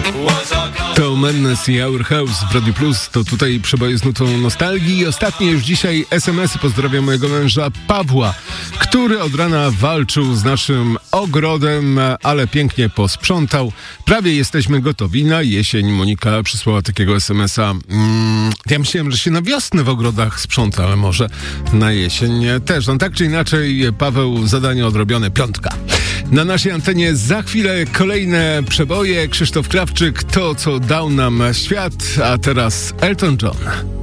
To Madness i Our House w Radio Plus, to tutaj przeboje z nutą nostalgii. I ostatnie już dzisiaj SMS-y. Pozdrawiam mojego męża Pawła, który od rana walczył z naszym ogrodem, ale pięknie posprzątał. Prawie jesteśmy gotowi na jesień. Monika przysłała takiego SMS-a. Ja myślałem, że się na wiosnę w ogrodach sprząta, ale może na jesień też. No tak czy inaczej, Paweł, zadanie odrobione, 5. Na naszej antenie za chwilę kolejne przeboje. Krzysztof Krawczyk, to co dał nam świat, a teraz Elton John.